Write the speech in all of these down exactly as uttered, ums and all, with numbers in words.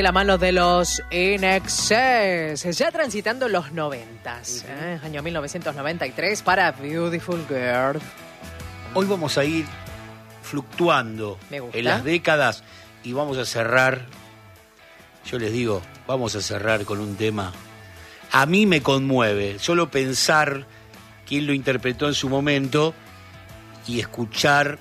La mano de los In Excess, ya transitando los noventas, uh-huh. ¿eh? Año mil novecientos noventa y tres para Beautiful Girl. Hoy vamos a ir fluctuando en las décadas y vamos a cerrar, yo les digo, vamos a cerrar con un tema. A mí me conmueve solo pensar quién lo interpretó en su momento y escuchar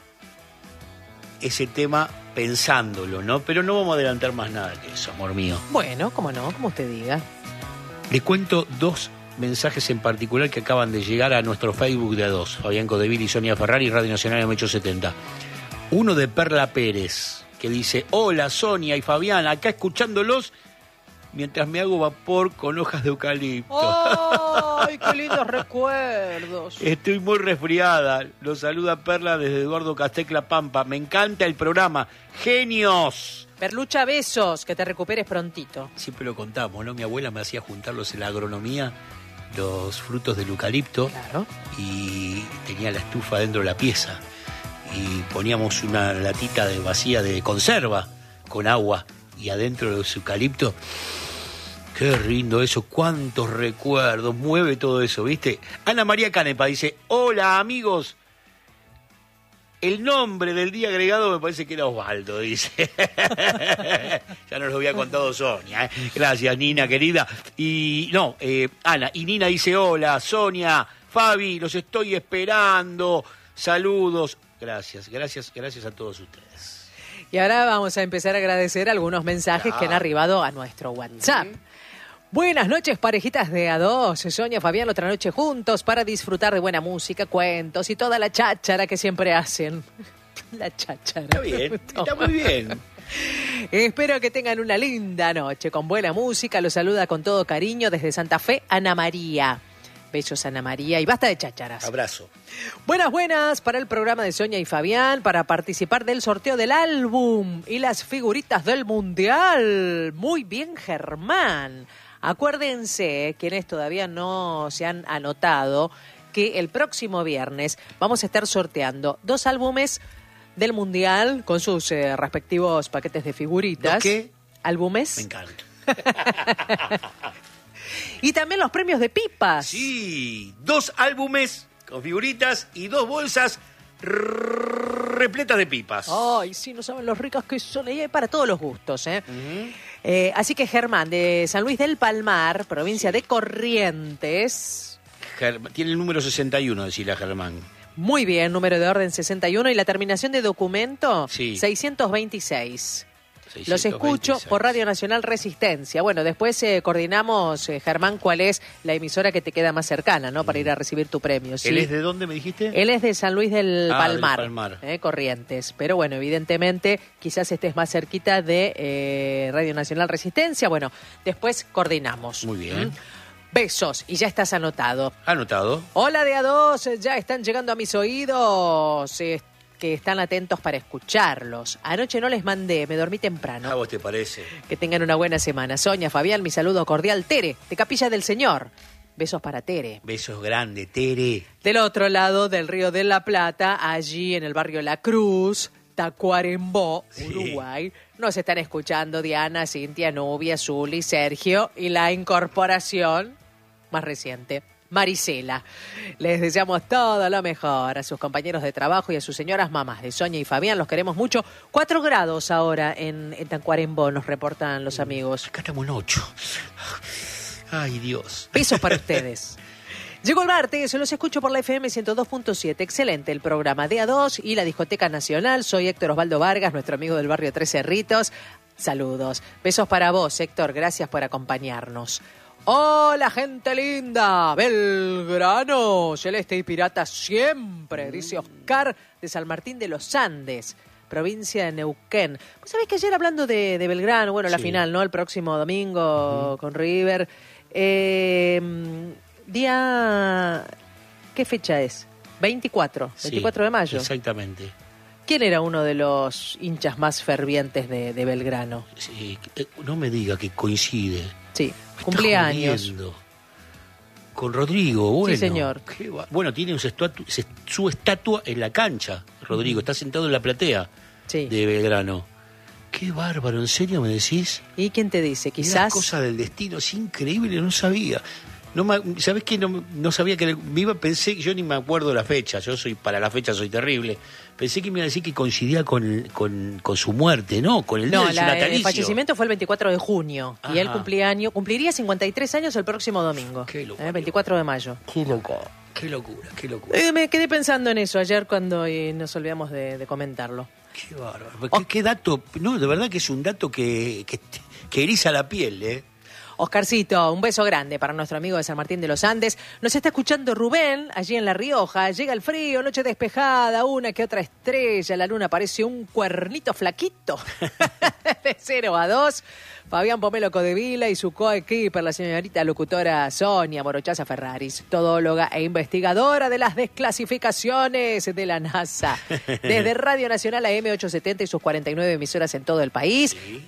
ese tema pensándolo, ¿no? Pero no vamos a adelantar más nada que eso, amor mío. Bueno, cómo no, como usted diga. Les cuento dos mensajes en particular que acaban de llegar a nuestro Facebook de A dos, Fabián Codeville y Sonia Ferrari, Radio Nacional M ochocientos setenta. Uno de Perla Pérez, que dice: hola Sonia y Fabián, acá escuchándolos mientras me hago vapor con hojas de eucalipto. ¡Ay, qué lindos recuerdos! Estoy muy resfriada. Los saluda Perla desde Eduardo Castecla Pampa. Me encanta el programa. ¡Genios! Perlucha, besos, que te recuperes prontito. Siempre lo contamos, ¿no? Mi abuela me hacía juntarlos en la agronomía, los frutos del eucalipto. Claro. Y tenía la estufa dentro de la pieza. Y poníamos una latita de vacía de conserva con agua. Y adentro de los eucaliptos, qué lindo eso, cuántos recuerdos, mueve todo eso, ¿viste? Ana María Canepa dice: hola amigos, el nombre del día agregado me parece que era Osvaldo, dice. Ya nos lo había contado Sonia, ¿eh? Gracias, Nina, querida. Y no, eh, Ana, y Nina dice: hola, Sonia, Fabi, los estoy esperando, saludos. Gracias, gracias, gracias a todos ustedes. Y ahora vamos a empezar a agradecer algunos mensajes ah. que han arribado a nuestro WhatsApp. Uh-huh. Buenas noches, parejitas de A dos. Sonia, Fabián, otra noche juntos para disfrutar de buena música, cuentos y toda la cháchara que siempre hacen. La cháchara. Está bien, está muy bien. Espero que tengan una linda noche con buena música. Los saluda con todo cariño desde Santa Fe, Ana María. Besos, Ana María, y basta de chácharas. Abrazo. Buenas, buenas para el programa de Sonia y Fabián, para participar del sorteo del álbum y las figuritas del Mundial. Muy bien, Germán. Acuérdense, quienes todavía no se han anotado, que el próximo viernes vamos a estar sorteando dos álbumes del Mundial con sus eh, respectivos paquetes de figuritas. ¿Dos qué? ¿Álbumes? Me encanta. Y también los premios de pipas. Sí, dos álbumes con figuritas y dos bolsas repletas de pipas. Ay, sí, no saben los ricas que son. Y hay para todos los gustos, ¿eh? Uh-huh. eh así que Germán, de San Luis del Palmar, provincia sí. de Corrientes. Ger- tiene el número sesenta y uno, decirle a Germán. Muy bien, número de orden sesenta y uno y la terminación de documento sí. seiscientos veintiséis. Los escucho por Radio Nacional Resistencia. Bueno, después eh, coordinamos, eh, Germán, cuál es la emisora que te queda más cercana, ¿no? Para ir a recibir tu premio. ¿Sí? ¿Él es de dónde, me dijiste? Él es de San Luis del ah, Palmar, del Palmar. Eh, Corrientes. Pero bueno, evidentemente, quizás estés más cerquita de eh, Radio Nacional Resistencia. Bueno, después coordinamos. Muy bien. ¿Mm? Besos, y ya estás anotado. Anotado. Hola de A dos, ya están llegando a mis oídos. Eh, que están atentos para escucharlos. Anoche no les mandé, me dormí temprano. ¿A vos te parece? Que tengan una buena semana. Sonia, Fabián, mi saludo cordial. Tere, de Capilla del Señor. Besos para Tere. Besos grandes, Tere. Del otro lado del Río de la Plata, allí en el barrio La Cruz, Tacuarembó, sí. Uruguay, nos están escuchando Diana, Cintia, Nubia, Zuli, Sergio y la incorporación más reciente, Marisela. Les deseamos todo lo mejor a sus compañeros de trabajo y a sus señoras mamás de Sonia y Fabián. Los queremos mucho. Cuatro grados ahora en, en Tacuarembó, nos reportan los amigos. Acá estamos en ocho. Ay, Dios. Besos para ustedes. Llegó el martes, los escucho por la F M ciento dos punto siete. Excelente el programa de A dos y la Discoteca Nacional. Soy Héctor Osvaldo Vargas, nuestro amigo del barrio Tres Cerritos. Saludos. Besos para vos, Héctor. Gracias por acompañarnos. Hola, gente linda, Belgrano, celeste y pirata siempre, dice Oscar de San Martín de los Andes, provincia de Neuquén. ¿Vos sabés que ayer hablando de, de Belgrano, bueno, sí. la final, ¿no? El próximo domingo uh-huh. con River, eh, día, ¿qué fecha es? veinticuatro, veinticuatro sí, de mayo. Exactamente. ¿Quién era uno de los hinchas más fervientes de, de Belgrano? Sí, no me diga que coincide. Sí, cumpleaños. Con Rodrigo, bueno. Sí, señor. Qué va... Bueno, tiene su estatua, su estatua en la cancha, Rodrigo. Está sentado en la platea sí. de Belgrano. Qué bárbaro, ¿en serio me decís? ¿Y quién te dice? Quizás... Quizás... cosa del destino, es increíble, no sabía. No me, ¿Sabés qué? No, no sabía que... Me iba, pensé, yo ni me acuerdo la fecha, yo soy para la fecha soy terrible. Pensé que me iba a decir que coincidía con, con, con su muerte, ¿no? Con el día no, de su la, natalicio. el fallecimiento fue el veinticuatro de junio. Ajá. Y él cumplía año, cumpliría cincuenta y tres años el próximo domingo. Qué locura. El veinticuatro de mayo. Qué locura, qué locura, qué locura. Eh, me quedé pensando en eso ayer cuando y nos olvidamos de, de comentarlo. Qué bárbaro. ¿Qué, qué dato? No, de verdad que es un dato que, que, que eriza la piel, ¿eh? Oscarcito, un beso grande para nuestro amigo de San Martín de los Andes. Nos está escuchando Rubén, allí en La Rioja. Llega el frío, noche despejada, una que otra estrella. La luna parece un cuernito flaquito. De cero a dos. Fabián Pomelo Codevila y su coequiper, la señorita locutora Sonia Morochaza Ferraris, todóloga e investigadora de las desclasificaciones de la NASA. Desde Radio Nacional A M ochocientos setenta y sus cuarenta y nueve emisoras en todo el país. Sí.